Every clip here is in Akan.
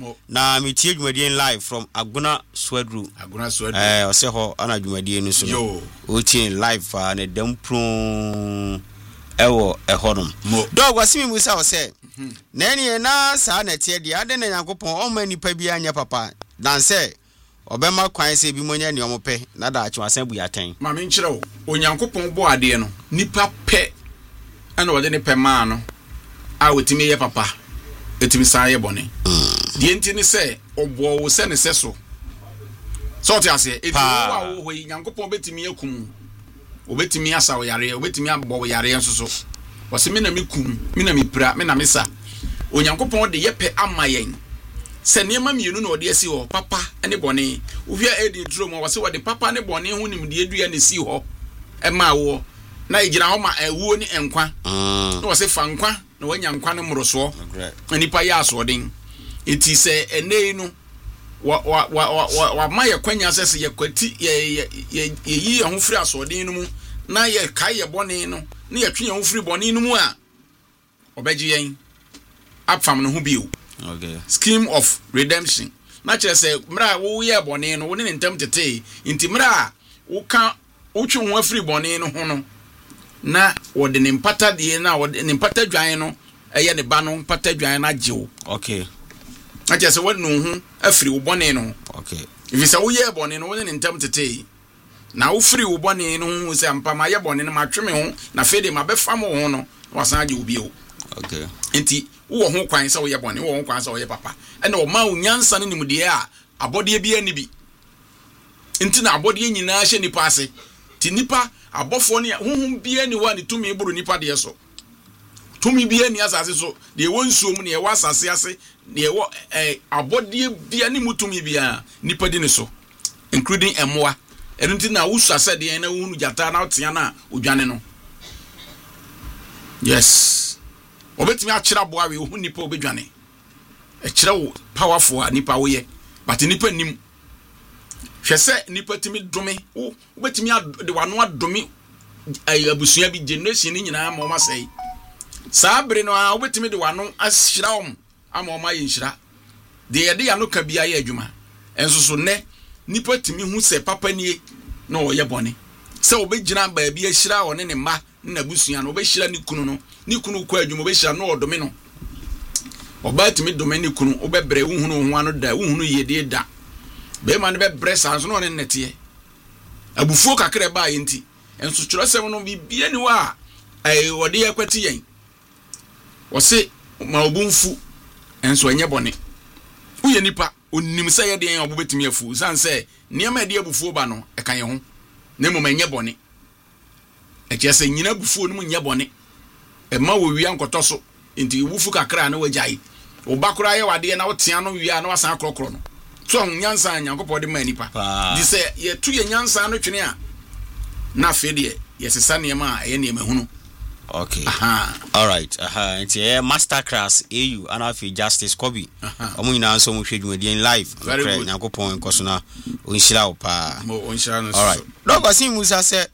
na metie dwumadie live from Aguna Swedru ose ho ana dwumadie no so no o tie live na dampro ewo ehonom dog wasimi musa o se na ene na sa na tie dia ade na Yakopon o ma nipa bi anya papa dan se obema kwan se bi monya ne omope na da achi wasan bu yaten ma me nkyere wo Onyankopon bo ade no nipa pe ana wode ne pe ma no a wetimi ye papa etimi sa ye bone die nti ne se obo wo se ne se so ti ase eti wo wo Nyankopon betimi akum obetimi asa wo yare obetimi abbo wo yare enso so wose me na mekum me na mepira me na mesa Onyankopon de ye pe amayen se niema mienu na ode asi ho papa ene bone ohia edi drum wose wode papa ne bone ho nim de edua ne si ho e ma wo na igira ho ma ewuo ni enkwa na wose fa nkwa na wanya nkwa ne mroso nipa ya asodin eti se enei no wa ma ye kwanya sese ye kwati ye yi ho firi asodin no mu na ye kai ye bone no na ye twe ho firi bone no mu a obeji yen apfam no ho biu. Okay. Scheme of redemption. Na chere say mra wo ye bone no wo ne ntam tete inti mra wo ka wo twe ho afiri bone no ho no na wo de ne mpata de na wo de ne mpata dwan no eye ne ba no mpata dwan na jewo. Okay. Na chere say wo no ho afiri wo bone no. Okay. If you say wo ye bone no wo ne ntam tete na wo firi wo bone no say ampa ma ye bone no ma twe me ho na fede ma be fam ho no wasan age obi o. Okay. Inti wo ho kwan sa wo ye bone wo ho kwan sa wo ye papa ena o ma unyansa ne nimde a abode bia ni bi inti na abode nyina hye nipa ase ti nipa abofo ne honhom bia ni wa ne tumi buru nipa de so tumi bia ni asase so de wo nsuom ne wo asase ase ne wo abode bia ni mutumi bia nipa di ne so including emoa enunti na wo suase de na wo hunu jata na otia na odwane no. Yes. Obetimi akira boa we hu nipa obedwane e kira wo powerful nipa wo ye but nipa nim hwese nipa timi dome wo obetimi de wano adome abusua bi generation ni nyina ma o ma sei sabre no a obetimi de wano ahyira om ama o ma ye nhyira de ye de ya no ka bia ye adwuma enso so ne nipa timi hu se papa nie na o ye bone se obegyina ba bia hyira wo ne ne ma na busua no obehira ni kunu no ni kunu kwa adwuma obehira no odome no obatimi dome ni kunu obebre wuhunu ho ano da wuhunu yede da be ma ne bebre sanso no ne nete abufuo kakere ba yenti enso kyerosem no bibia ni wa wode yakwati yen wose ma obunfu enso enye bone uye nipa onim se yede yen obetimi afu sanse niam ade abufuo ba no e kan ye ho na mo enye bone ekyese nyina bufuo no mu nye bone e ma wo wia nkoto so enti wufu kakra na wajai wo bakura ye wade na wotia no wia na wasan akrokro no so nyansa Nyankopon de manipa di se ye tu ye nyansa no twene a na fede ye sesa ne ma ye ne mahunu. Okay. All right. It's a masterclass AU and afi Justice Kobe. Omo nyina so mo hwe dwumadi en live. Nyankopon nkoso na onhyira wo pa. All right. Dog asin musa se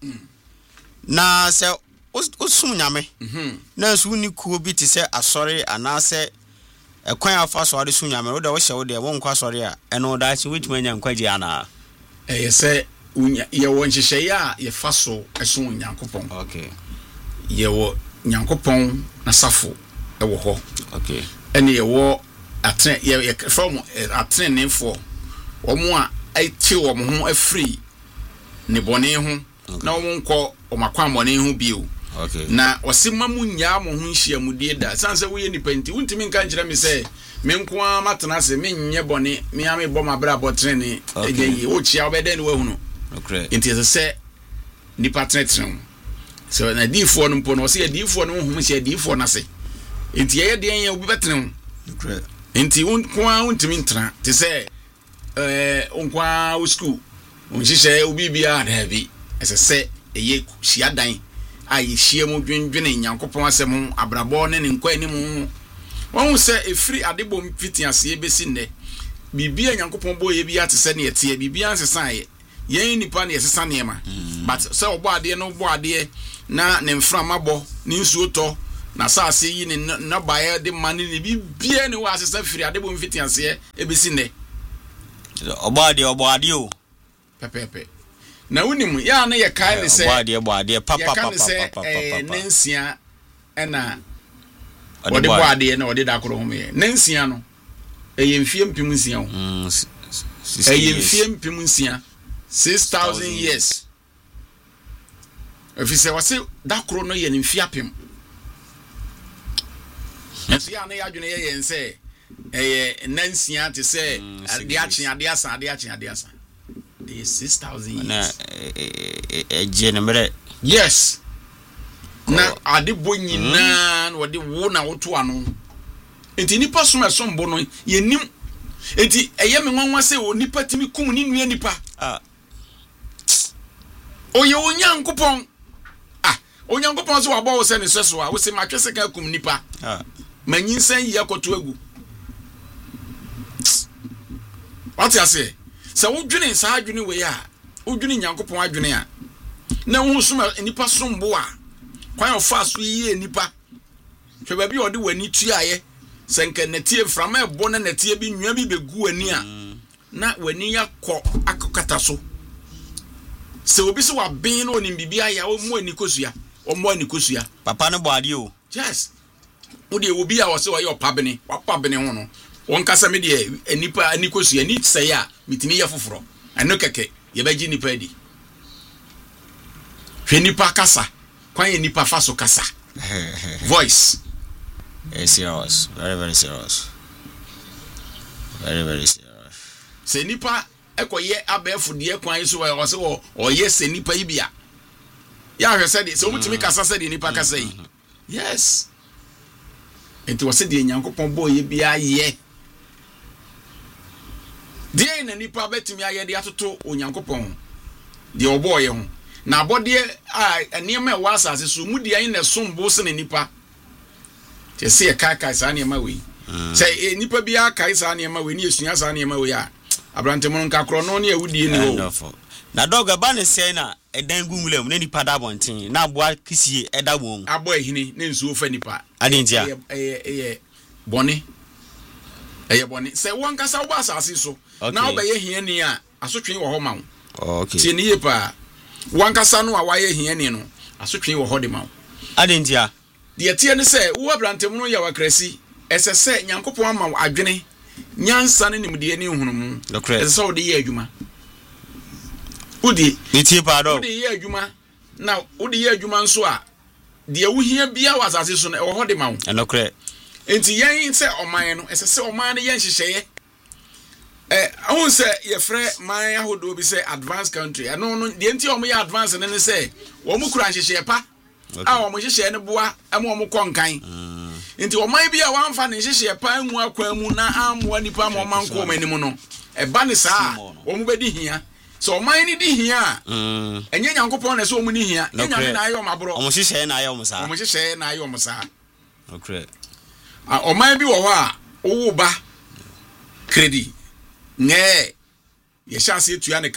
na se osum nyame na so ni kuo bi ti se asori anase ekwan afa so ade sum nyame wo da wo hye wo de wo nkwa asori a eno da chi wetuma nya nkwaji ana ye se ye wo nhihye ya ye fa so esun Nyankopon. Okay. Ye wo Nyankopon na safo e wo ho. Okay. Ene ye wo atre ye from atre nefo omo a ati wo mo ho afri ne bone ho na wo nko o makwa bone ho bio. Okay. Na osimamu nya mo ho nhia mu die da sanse wo ye nipanti wuntimi nka nkyere me se me nko amatena se me nye bone me ame bo mabra botre ne egeyi o chia obede ne wahunu. Okay. Inti se nipa tretre so na difo no mpo no se difo no hum se difo na se inti ye de en obi betre. Okay. Inti nko wuntimi ntra te se nko school onhihye obi bia na bi ese eye hia dan ayi hie mu dwendwene Nyankopon asem abrabo ne nkwa ni mu won se efiri adebom fitiase ebesi nne bibia Nyankopon boye bia te se ne yete bibia ansesan ye nipa ne yesesa ne ma but se obo ade no obo ade na ne mfra mabo ne nsuo to na saase yi ne na bae de mane ne bibie ne wa asesa firi ade bo mfiti ase e besi ne obade o pepepe na unim ya na ye kai ne se obade papa nensia ena ode boade na ode da koro ho me nensia no eye mfie mpim nsia ho eye mfie mpim nsia 6000 years if you say wase da koro no ye ne mfie apem enso ya na ya dwene ye yense nensia te se ade achen 6,000 years na yes na ade bonyi na wode wo na woto ano enti nipa som esombo no yenim enti eye me nwanwa se onipa timi kum ni nua nipa oye onyankopon onyankopon so wabo wo se ne seso a wo se matwese ka kum nipa manyinsan yi akoto agu what you say se wo dwene sa adwene we ya wo dwene nyankopon adwene a na wo som nipa sombo a kwan ofa so yi nipa hwe ba bi ode wani tuaye senke netie frama ebo na netie bi nwua bi begu ani a na wani yakọ akokata so se obi se wa ben no ni bibia ya o mu ani kosua o mu ani kosua papa no boade o yes wo de obi a wo se wa ye opabene wa pabene ho no won kasa me de anipa ani kosua ni se ya mitimi ye foforo ano keke ye ba gi nipa di hwe nipa kasa kwan ye nipa faso kasa voice serious very serious very serious se nipa ekoye abefu de kwan so wa se o ye se nipa ibia ya hwe se de se omutimi kasa se de nipa kasa yi yes enti wo se de nyankopon bo ye bia ye de na nipa betimi aye de atoto onyankopon de obo ye ho na abode a niam e wa asase so mu de ayin na sombo se ne nipa te se e kai sa niam we se nipa bia kai sa niam we ni esua sa niam we a abrante mo nka kro no na ewudie ni o na dog ba ne se na edan gungulem na nipa da bonten na aboa kisie eda won abo ehini ne nsuo fa nipa adentia boni se won kasa wo asase so na obaye hiani a asotwe wo ho ma wo okay tie ni yepa won kasa no a waye hiani no asotwe wo ho de ma wo adentia de tie ne se wo abrante mo no ya wakrasi ese se nyankopon ama wo adwene nyansa ne nimde ne hunum ese se wo de ye adwuma udi nitie pa do udi ye adwuma na udi ye adwuma nso a de wuhia bia wa asase so na wo ho de ma wo enokre enti yen se oman no ese se oman ne yen hyehyeye ahun se ye frɛ man ahodo bi se advanced country no no de enti omo ye advanced ne se wo mu kura hyehyeye pa a wo mu hyehyeye ne boa am wo mu konkan enti oman bi a wanfa ne hyehyeye pa anwu akwa mu na amwa nipa mo man ko manim no ba ne saa wo mu bedi hia so oman ni di hia enye nyankopon na se wo mu ni hia enya ne na ayo mabro omo hyehyeye na ayo mo saa omo hyehyeye na ayo mo saa okay oman bi wo ho a wo ba credit ne ye chance etua ne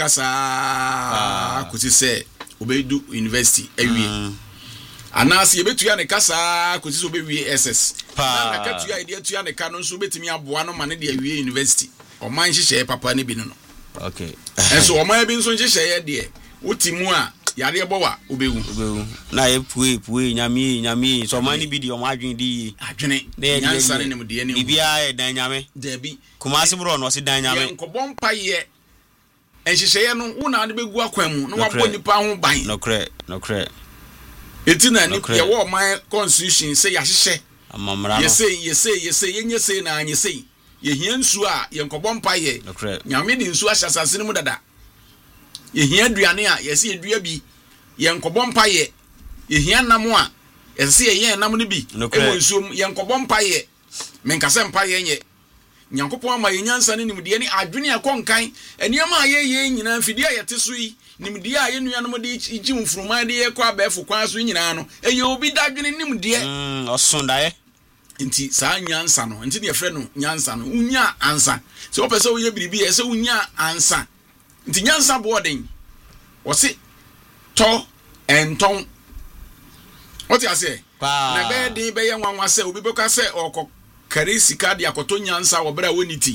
kasa kuti se obedu university awie anas ye betua ne kasa kuti se obewie ss na katua ide etua ne ka no so betimi aboa no ma ne de awie university oman hyehyeye papa ne bi no okay enso oman bi nso hyehyeye de wotimu a yare bowa obewu na ye pue nyame so man ni bi di o ma adwen di adwene nyansa ne nimde ne bibia e dan nyame dabi kumase bro no se dan nyame nkobon paye enhyehyeye no wona ade begu akwan mu no wabɔ nipa ho ban nokre etina ni ye wo man constitution say ya hyehyɛ amamra no yese yenye say na anye say ye hia nsu a ye nkobon paye nyame di nsu ahyasase ne mu dada ye hia aduane a yesi edua bi ye nkobon paye ye hia nam a yesi ye nam ne bi ewo nsu ye nkobon paye menkase mpaye nye nyankopon ama ye nyansa ne nimde ne adwene akonkan eniama ye nyina mfidi a yete so yi nimde a ye nuanom de igi mfuruma de ye kwa befo kwa so nyina no eye obi dadwene nimde osondae nti saa nyansa no nti ne yefre no nyansa no unya ansa se opese wo ye biribi ye se unya ansa nti nyansa boden wo se to enton what you say na be din be ye nwanwa se obi beka se okọ kare sika de akoto nyansa wo bra woniti.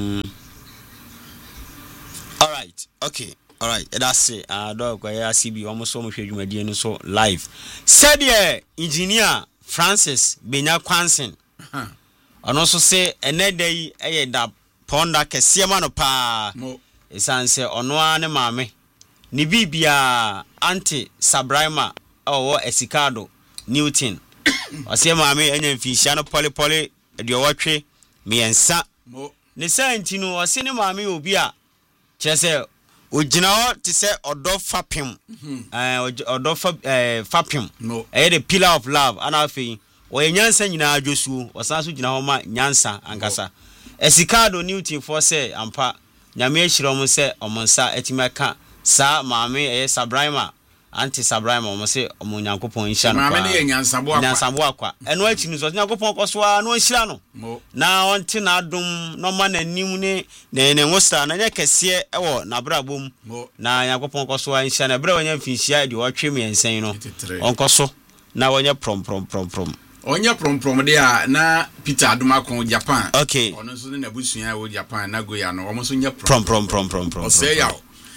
All right. Okay. All right. That's it. Dog ya CB almost so much adwumadie no so live. Said engineer Francis Benya Kwansen. Ono so say enedai da ponda kese ma no pa. Esan say ono ane maame. Ni bibia anti Sabraima owo Esikado Newton. Ose maame enya mfihia no pole de owotwe miensa. Ne santi no ose ne maame obi a chese ojina ho te se odo fapem odo fapem the pillar of love ana afi o nyansa nyina adwosuo osan so gina ho ma nyansa ankasa Esikado Newton for say ampa nyame ahyirom se omonsa etimaka sa maame Sabraima anti Sabraima omo se omonyankopon nhia no maame ne nyansabo akwa eno achi no so nyankopon kosoa no nhia no na onti na adom no ma nanim ne ngosta na nya kese ewo na brabom na nyankopon kosoa nhia na bra wanya mfinhia de otwe miensen no onkoso na wanya prom onye prom de a na Peter Adumakon Japan okay ono so na busua wo Japan na go ya no omo so nya prom o say ya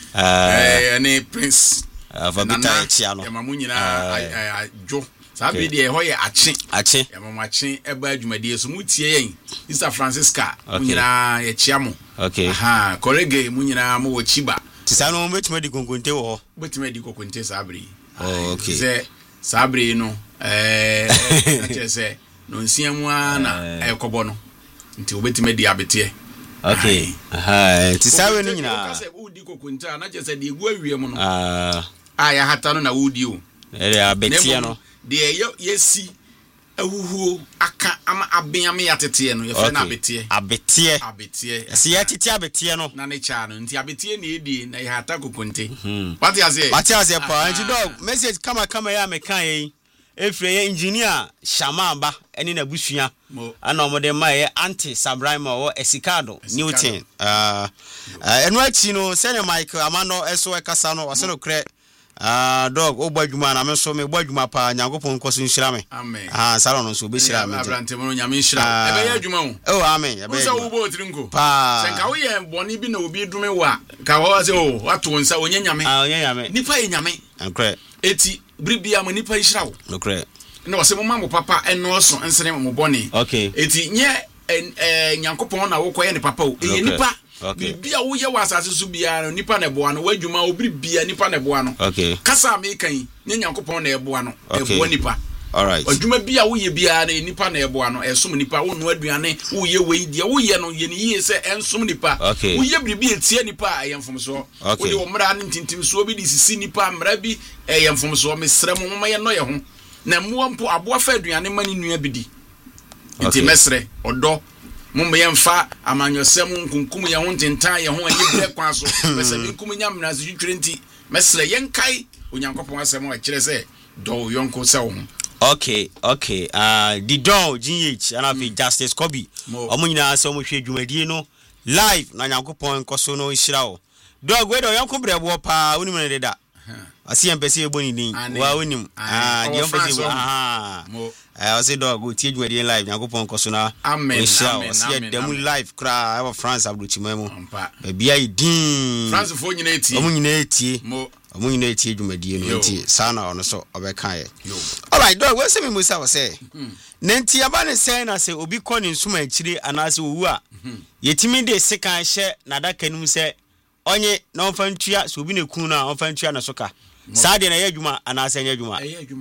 any prince Vabita Echiano. Mamunyina jo. Sabi de ho ye ache. Mamuache eba adwumade so mutie yen. Sister Francisca munyina ye chiamo. Okay. Aha, colleague munyina mo wo chiba. Tisano betuma di konkonte wo. Betuma di konkonte sabri. Oh, okay. Ze sabri no achese no nsiamu na ekobo no. Nti obetuma di abete. Okay. Aha, tisawe no nyina. Ka se udi kokonta na chese di egu awie mu no. Aya hata no na wudi o. Abetie no. De yesi ahuhuo aka ama abenyame yatete no ye fe na abetie. Esi yatete abetie no. Na ne cha no nti abetie na edi na ye hata kokonte. What you say? Pa nti dog message kama ya mekan yi. Efre ye engineer Shamamba eni na busua. Ana omode ma ye anti Sabraima o Esikado Newton. Enu achi no sene Michael Amano eso ekasa no wase no kre dog obadwuma na me so me obadwuma pa nyankopon koso nhira me. Amen. Salon no so be hira me. Abrante mo nyame nhira. Ebe ye adwuma o. Oh amen. Ebe so wo bo tirinko. Pa. Senka wo ye boni bi na obi dume wa. Ka wo se o wato nsa onye nyame. Onye nyame. Nipa ye nyame. Ankre. Eti bribia mo nipa nhira wo. Okre. Na wase mo mambo papa eno so ensene mo boni. Okay. Eti nye nyankopon na wo koye ne papa o. Eye nipa. Okay. Bibia wo ye wasase so bia no nipa na eboa no wadwuma obri bia nipa na eboa no. Okay. Kasa me kan nye nyankopon na eboa no eboa nipa. All right. Wadwuma bia wo ye bia na nipa na eboa no esom nipa wo no aduane wo ye we dia wo ye no ye ni ye se ensom nipa. Okay. Wo ye bribi etie nipa ayemfom so. Wo de wo mra ne ntintim so bi di sisi nipa mra bi ayemfom so mesrem mo ma ye no ye ho. Na mo mpo aboa fa aduane mani nua bi di. Nti mesre odo mumbe yemfa amanyosem nkunkum ye ho ntentan ye ho anyibre kwan so pese nkunkum nya mnaze twitwenti mesle yenkai onyankopon asem a kire se do yonko se wo. Okay. The don GH and have Justice Kobe omunyina se omuhwe adwumadie no live na nyankopon nkoso no nhira wo dog we do yonko brebo pa woni mene deda asi empese eboni din wa wonim de empese I say dog go tie adwumadie live nyankopon nkoso na amen see dem live kra our France abrochimemu bia idin France fo nyina etie omunyina etie adwumadie no nti sana ono so obeka ye. All right dog we say me musa we say nenti abane say na say obi kɔ ne nsuma akire anase owu a yetimi de sekan hye na daka num say onye na onfa ntua so obi ne kun na onfa ntua na soka saa de na ye adwuma anase nya adwuma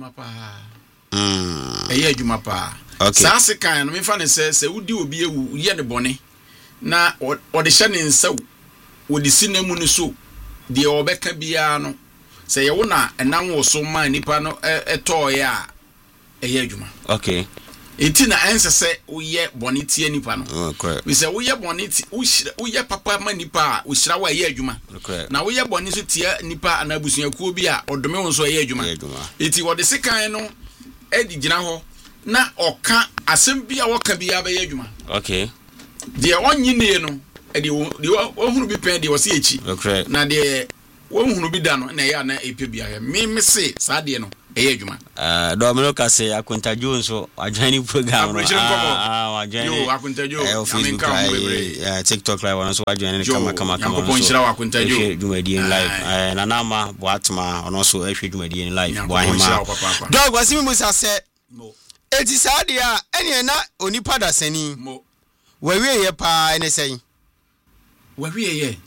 eye adwuma pa saa sekan no me fa ne se wudi obi ewu ye ne bone na ode hye ne nsa wodi sinemu ne so de obeka bia no se ye wo na enan wo so man nipa no etoye a eye adwuma. Okay. Enti na ensese uye boni tie nipa no. Okay. We say uye boni uye papa ma nipa a uhyira wa ye adwuma. Okay. Na uye boni so tie nipa na abusuakuo bi a odome won so ye adwuma. Enti wode sekan no edi gina ho na oka asem bi a woka bi aba ye adwuma. Okay. De onyine no de ohunu bi pen de wo se echi. Okay. Na de ohunu bi da no na ya na epe bia me se saa de no eye adwuma Domino ka say Akunta Jones so adwani program no adwani yo Akunta Jones TikTok live ono so adwani kama Yankopon shira wa Akunta Jones dwumadi live na nama boatma ono so ehwe dwumadi live boahema dog wasimi musa say eti saade a ene na onipa da sani wawie ye pa ene sey wawie ye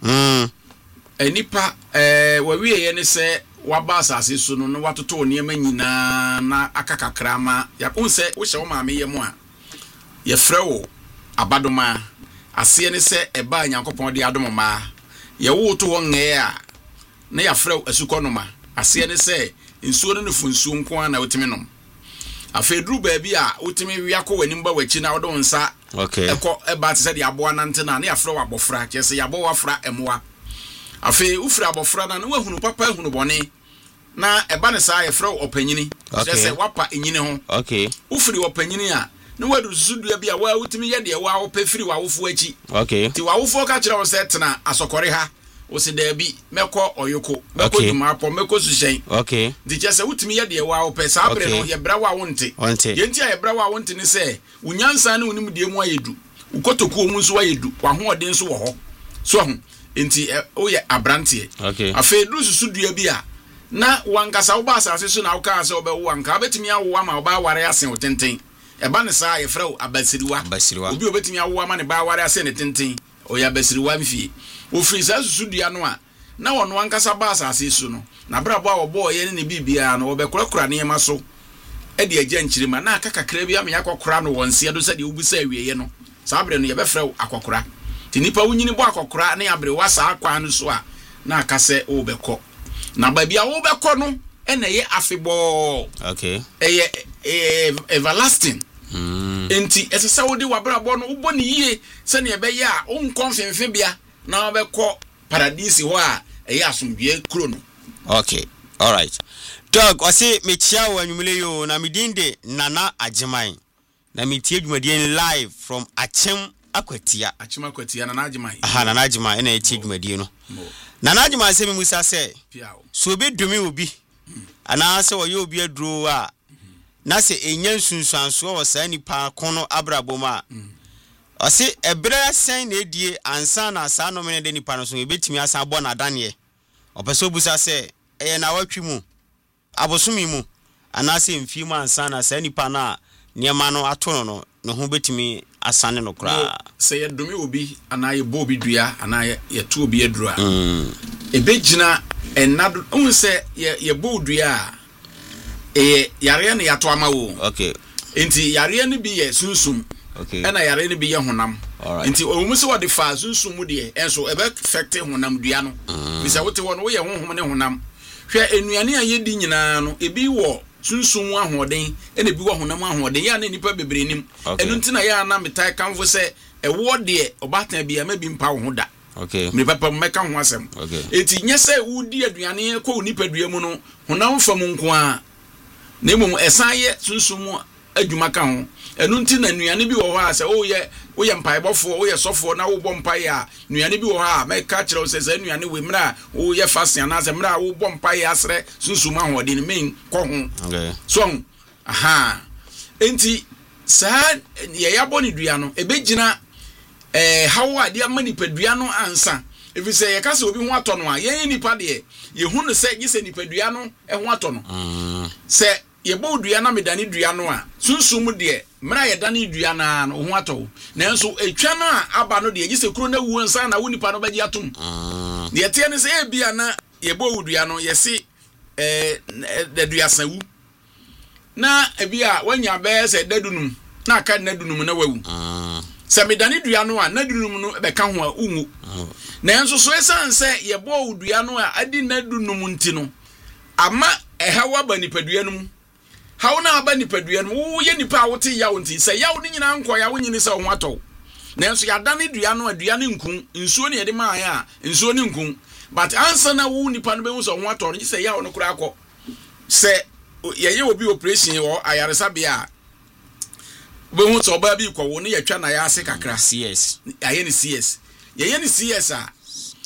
enipa wawie ye ne se waba asase so no watoto niema nyina na akakakrama ya unse wo hye wo maame ye mu a ye frewo abadoma ase ne se eba Nyankopon de adomoma ye wo to won a na ya frewo asukonoma ase ne se nsuo no funsuo nko na wotimi nom afedru baabi a wotimi wiako wanim ba wachi na wodo nsa eko eba te se de aboa nante na ya frewo abofra kese ya bo wafra emoa afi ufra abofra na wahunu papa ehunu bone na eba ne sa ye frewo opanyini se wapa enyini ho ufri opanyini a na wadu zudu bia wa wotimi ye de wa opefiri wa wofo achi ti wa wofo ka kire wo se tena asokore ha wo se da bi meko oyoko meko duma po meko sushen di chese wotimi ye de wa opesa abre no ye bra wa wonte ye ntia ye bra wa wonte ni se unyansa ne unim de mu ayedu ukotoku omu nso ayedu wa ho ode nso wo ho so ho enti o ye abrante afedru susu dua bi a na wankasa wo ba asase so na wo ka se wo be wo wanka betimi awo ama wo ba ware asen otenten eba ne sa ye frɛ abasiriwa obi obetimi awo ama ne ba ware asen ne tenten o ya abasiriwa mfie wo free sa susu dua no a na wono wankasa ba asase so no na brabo a wo bo ye ne bibia no wo be korakora ne ma so e de agya nkyirima na akakakra bi am yakokora no wonse do se de obusa awieye no sa abre no ye be frɛ akokora ti nipa wunyini bo akokora na abre wasa akwa no so a na akase wo be kɔ na ba bia wo be kɔ no ena ye afebo everlasting enti esesa wo de wabrabo no wo bɔ ne yie se ne be ye a wo nkonfenfe bia na wo be kɔ paradise ho a eye asomdwe kuro no all right dog ose mechia wo anwumle yo na medinde Nana Agyemang na metie dwumadie live from Achem Akwatia Nana Agyemang Nana Agyemang ena etie dwumadie no Nana Agyemang se me musa se so be dumi obi ana se wo ye obi aduro a na se enya nsunsuanso wo sa nipa kono abraboma ose ebere sen na edie ansa na sa no mene de nipa no so ebetimi asa bo na danie opeso busa se eye na watwi mu abosomi mu ana se mfi mu ansa na sa nipa na niema no ato no no ho betimi asane no kra se ye dumi obi ana ye bo obi dua ana ye to obi adura ebegina enado unse ye bo dua yare na yato ama wo enti yare ne bi ye sunsum ena yare ne bi ye honam enti omuse wo de fa sunsum mu de enso ebe affect honam dua no bisa wote wo no wo ye honhom ne honam hwe enuane a ye di nyina no ebi wo sunsum ahoden ena bi wo honam ahoden ya na nipa bebre nim enu ntina ya na metai kanfo se ewo de obatan bia ma bi mpa wo ho da me papa meka ho asem enti nyese wo di aduane ko nipa dua mu no honam fam nko a na emom esaye sunsum adwuma ka ho enu ntina nuane bi wo ho a se wo ye mpaibofo wo ye sofo na wo bo mpai a nuane bi wo ha meka kire wo se nuane we mra wo ye fasia na se mra wo bo mpai asre sunsum ahoden men ko ho so enti sa ye yabo ni dua no ebegina hawa dia mani padua no ansa efi se ye kase obi ho ato no a ye nipa de ye hu no se gise nipa dua no ho ato no se ye bo dua na medani dua no a sunsum de mra ye dani dua na no ho ato na nso etwa na aba no de gise kuro na wu ansa na wo nipa no bagi atom de tie ne se e bia na ye bo dua no ye se de dua sawu na ebia wanya be se dadunum na aka nadunum na wawu se medani dua no a nadunum no be ka ho a ungu na enso so esan se ye bo dua no a adi nadunum ntino ama ehawa ba nipadua no mu hawo na aba nipadua no wo ye nipa wote yawo nti se yawo ni nyina nko yawo nyini se ho ato na enso ya dani dua no adua ne nkun nsuo ne ye de ma ya nsuo ne nkun but ansa na wo nipa no be hu se ho ato no se yawo no kura akọ se ye obi operation wo ayaresa bia be hu so ba bi kwa wo ne yatwa na ya ase kakra CS aye ne CS ye ne CS a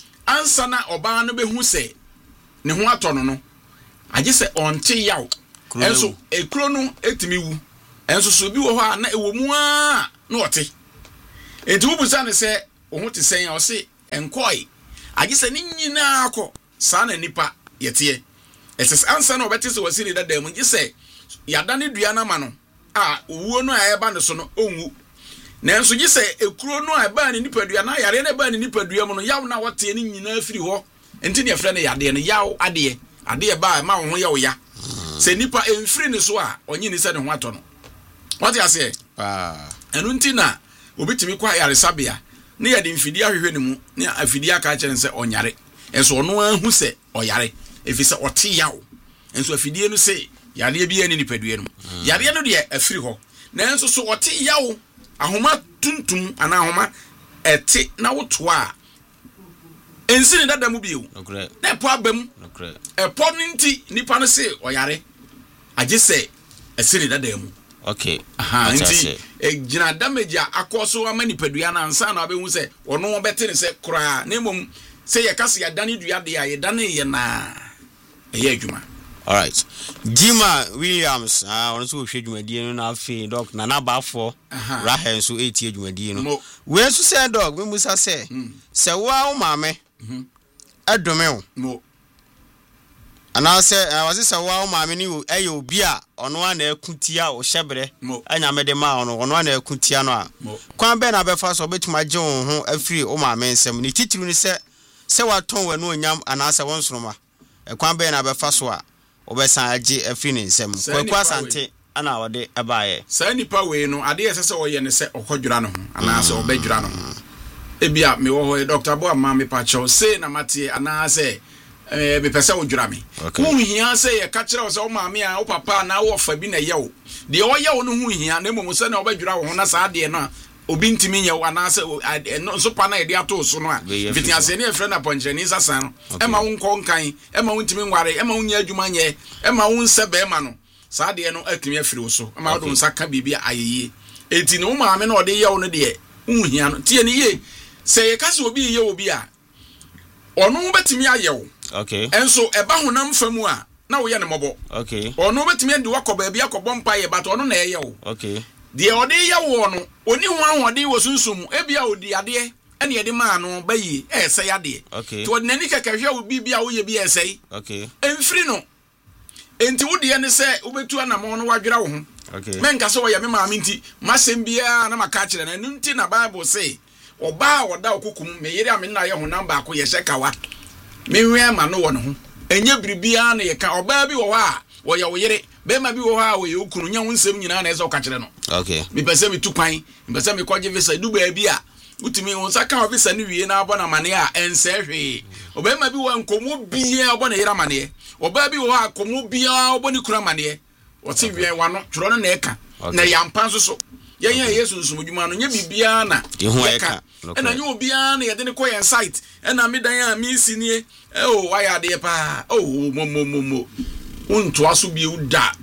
ansa na oba no be hu se ne ho ato no no agye se onte yawo enso ekuro no etimi wu enso so bi wo ho a na ewo mu a na ote enti wo busa ne se wo ho te sen a o se enkoi age se ni nyina akọ saa na nipa yete eses ansa na obete se wasi ni dada mu ge se yada ne dua na ma no a owuo no a eba ne so no onwu na enso ge se ekuro no a eba ne nipa dua na yare na eba ne nipa dua mu no yaw na wote ni nyina afiri ho enti ne efre ne yade ne yaw ade ba ma wo ho yaw ya se nipa enfiri ne so a onyi ni se ne ho ato no what you say enu nti na obitimi kwa yare sabia ne yade mfidi ahwehwe ne mu ne afidi aka kire se onyare enso ono ahu se oyare efi se ote yaw enso afidi no se yare bi ani nipadua no yare no de afiri ho na enso so ote yaw ahoma tuntum ana ahoma ete na woto a ensini dada mu biu na epo abam epo nti nipa no se oyare age se esini dada mu okay nti gina damage akoso ama nipadua na ansa na abehu se ono bete ne se kura na mom se ye kase ya dane dua de ya ye dane ye na eye adwuma. All right. Jima Williams, on so hwedwumadi no na afi doc na nabafo Rahel so eti adwumadi no. We so say dog we musa say se wa wo maame adome wo. No. Ana say was say wa wo maame ni eye obi a ono ana akutia o hyebre anya mede ma ono ana akutia no a. Kwan be na befa so betuma gye wo ho afiri wo maame nsem ni titiru ni se wa ton wa no onyam ana se won soroma. Kwan be na befa so a obesan age afini nsem kwaku asante ana wode abaye sa nipa we no ade yesese oye ne se okodwura no ho ana se obedwura no ho ebia me wo ho Dr. Boa ma me pa cho se na mate ana se be pese odwura me hu hia se ye ka kire wo se o ma me a o papa na wo fa bi na ye wo de o ye wo no hu hia na mom se na obedwura wo ho na sa ade no obi ntimi nye wo ana se so pa na ye de ato so no a fiti ase ne efre na ponjeni sasa no e ma wo nkonkan e ma wo ntimi nware e ma wo nya adwuma nye e ma wo nsebe ma no sa de no atimi afiri wo so e ma wo nsa ka bibia ayeye enti no ma me na ode ye wo no de hu hia no tie ni ye se ye kase obi ye obi a ono betimi aye wo okay enso eba honam famu a na wo ye ne mobo okay ono betimi andi wakoba bia akobọ mpa ye but ono na ye wo okay de ode ye wo no oni hu ahode wo sunsum ebia odi ade ene ye de ma no bayi ese yade okay to nani kakahwe wo bibia wo ye bi ese okay emfiri no enti wo de ne se obetu anamo no wadwera wo ho okay menka so wo ye me maame nti masem bia na maka kire na nti na Bible say oba woda okukum me yere ame na ye ho namba ako ye shekawa me wi ama no wo no ho enye bribia na ye ka oba bi wo ha wo ye wo yere be ma bi wo ha wo ye okunu nya wo nsem nyina na eze oka kire no okay mi pese mi tukwan mi pese mi kwaje visa duba bi a utimi won saka visa ni wie na abona mane a ense hwe oba ma bi wo nkomo bia obona yera mane oba bi wo ha komo bia oboni kura mane o ti wie wano tworo no na eka na yampa so yen Yesu nsumudwuma no nya bibia na eka na nya obia na ye de ne koyen site na medan a mi sinie o waya de pa o mo unto aso bi uda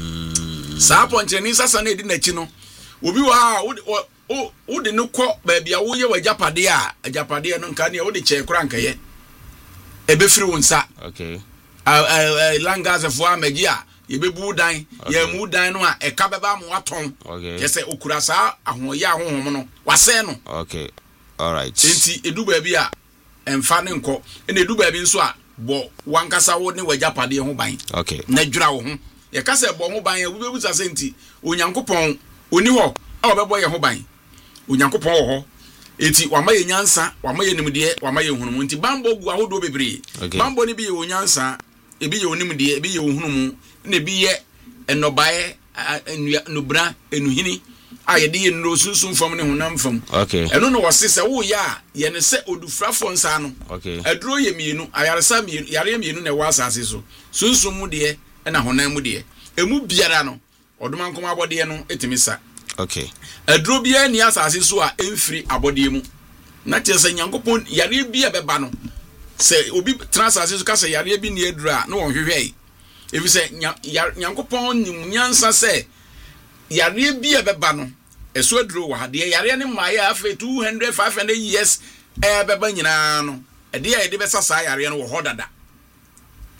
sa poncheni sasa na edi na chi no obi wa o de no kọ ba bia wo ye wajapade a ajapade no nka ne o de che kura nka ye ebe firi wonsa okay langaze fo amagi a ye bebu dan ye mu dan no a eka beba mo aton ye se okura sa ahoye ahohom no wase no okay all right enti edu ba bi a emfa ne nko ene edu ba bi nso a bo wankasa wo ne wajapade ho ban okay na dwura wo ho ye ka se bo ho ban ye wo bebu sa senti onyankopon oni ho a obebo ye ho ban onyankopon wo ho enti wama ye nyansa wama ye nimde wama ye hunumu enti bambo gu ahodo bebre bambo ni bi ye onyansa ebi ye onimde ebi ye ohunumu na ebi ye enobae nubra enuhini a ye de ye no sunsun fam ne honam fam okay eno no wose se wo ya ye ne se odufrafo nsa no okay aduro ye mienu ayaresa mienu yare mienu na wa asase so sunsun mu de na honam mu de emu biara no oduma nkoma abode no etimisa okay aduro bia ni asase so a emfiri abode mu na tiesa nyankopon yare bia beba no se obi transase so ka se yare bi ni adura na won hwehwe efi se nyankopon nim nyansa se yare bia beba no eso aduro wa de yare ne maye afa 200 500 years beba nyina no de ya de besa sa yare no wo hodada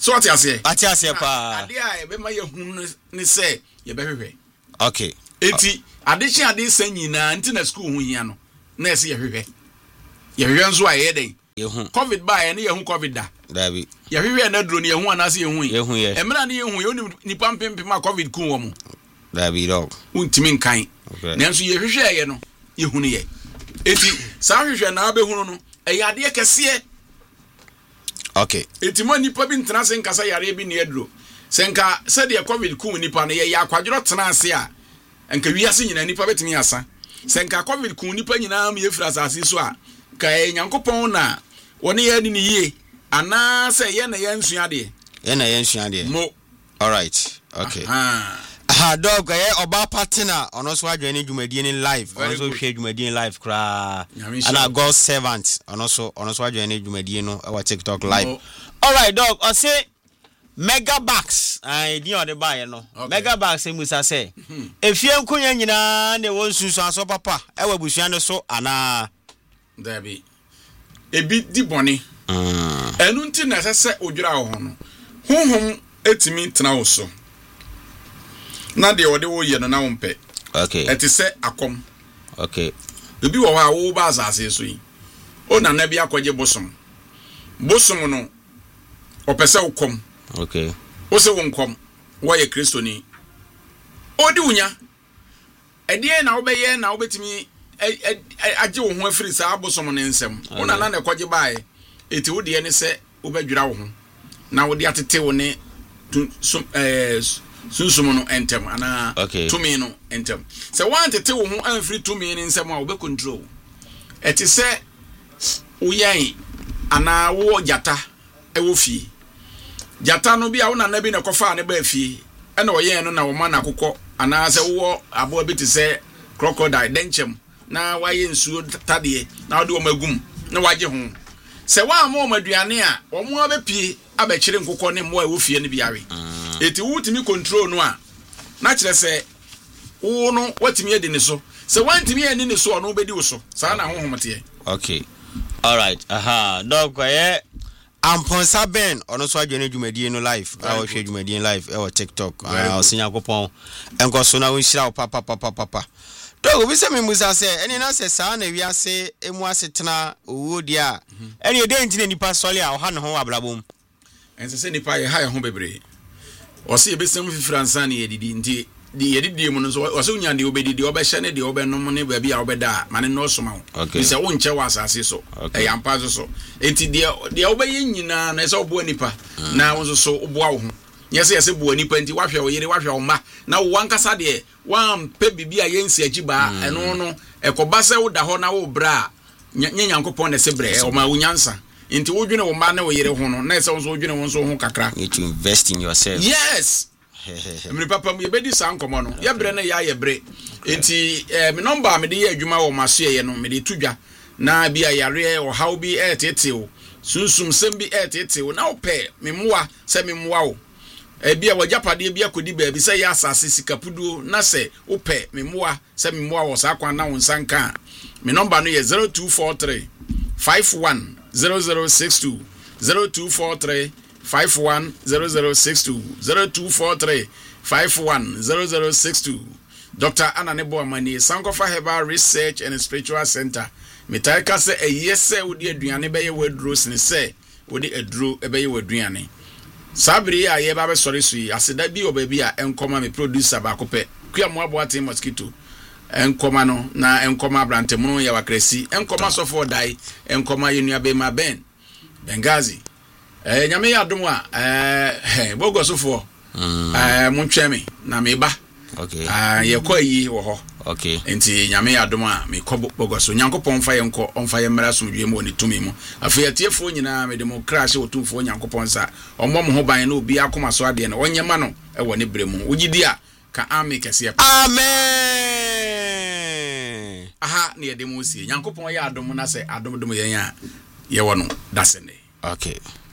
so what you say pa ade a be ma ye hu ne say ye be hwehwe okay enti addition ade san nyina nti na school hu hia no na ese ye hwehwe nso a ye den ye hu covid ba ye ne ye hu covid da dabi ye hwehwe na duro ne ye hu anase ye hu ye emra ne ye hu ye nipa mpempem a covid ku wo mu dabi dog untimi nkan nanso ye hwehwe ye no ye hu ne ye enti sa hwehwe na be hu no e ya ade kese okay enti mo nipa bi ntena se nkasa yare bi ne aduro senka se de covid ku nipa no ye ya kwadworo tena ase a enka wiase nyina nipa betimi asa senka covid ku nipa nyina am ye fira asase so a ka Nyankopɔn na woni ye ni yie ana se ye na ye nsua de mo all right okay dog oba partner ono so adwene dwumadie ni live ono so hwe dwumadie live kra ana God servant ono so adwene dwumadie no e wa TikTok live all right dog o say mega bucks di on the buy no mega bucks emusa say efie nkonya nyina na won sunsu aso papa e wa busua no so ana dabi ebi di boni enu nti na sese odwira wo ho no honhom etimi tena wo so na de ode wo ye no na wo mpe okay eti se akom okay ebi wo ha wo ba asase so yi o na na bi akwaje bosom no opese wo kom okay o se wo nkom wo ye kristoni odi unya edie na wo be ye na wo betimi aje wo ho afiri sa abosom ne nsem wo na na kwaje bae eti wo de ne se wo badwira wo ho na wo de atete wo ne sunsum no entem ana tumi no entem se wan tete wo ho amfiri tumi ne nsem a wo be control eti se wo yan ana wo jata e wo fie jata no bia wo na bi na kofa ne ba fie e na wo yan no na wo ma na kokọ ana se wo abo bi te se crocodile denchem na waye nsuo tade na wo de wo magum na waje ho se wa mo maduane a wo mo abepie abekire nkokọ ne mo a wo fie ne biare eti wutimi control no a na kire se wo no watimi edi ne so se wantimi edi ne so no bedi wo so sa na honhomte okay all right dog amponsa ben ono so adwene dwumadie no live awo hwe dwumadie live e wo TikTok osinya kopon enko so na wo nhira papa dog obi se memusa se eni na se sa na wiase emu asetena owo dia eni ede ntine nipa sole a ha ne ho abrabom ense se nipa ye ha ye ho bebre o se be sem fifransa ne yedidi nti di yedidi mu no so o se unya de obedidi obehye ne de obenom ne ba bia obeda mane no soma ho se wo nche wa asase so e yampa so enti de obeye nyina na se obo nipa na wo so oboa wo ho yese bo nipa nti wahwe wo yere wahwe wo ma na wo wankasa de wan pe bibia yensi agiba eno no ekoba se wo da ho na wo bra nyanyankopon na se bre o ma unyansa nti wo dwene wo ma na wo yere ho no na se wo so dwene wo so ho kakra you need to invest in yourself yes me papa me bedi san komo no ye bre na ya ye bre nti me number me de ye adwuma wo maso ye no me de tudwa na bia yare o how bi etetew sunsum sem bi etetew na wo pe me moa se me moa wo bia wajapade bia kodi ba bi se ya asase sikapuduo na se wo pe me moa se me moa wo sa kwan na wo nsanka me number no ye 0243 510062 0243 510062 0243 510062 Dr. Ananebo Amani Sankofa Herbal Research and Spiritual Center metaika se eyese wodi aduane be ye waduro sene se wodi aduro be ye waduane sabri a ye ba be sori sui aseda bi obabi a enkoma me producer ba kope kua mo aboate mosquito enkoma no na enkoma brantemu ya wakresi enkoma sofo dai enkoma yenua be ma ben Bengazi nyame ya dum a bogo sofo montweme na meba okay ye kwa yi wo ho okay enti nyame ya dum a me kɔ bogo so nyankopɔn fa ye nkɔ onfa ye mmara so dwe mo ni tumi mu afi atiefo nyina me de mo crash wo tumfo nyankopɔn sa ɔmmɔ mo ho ban na obi akoma so ade na wonyema no ɛwɔ ne brɛ mu wogidi a ka ame kɛse amen ne ye de mo sie nyankopɔn ye adom na sɛ adom dom ye nya ye wɔ no dasene okay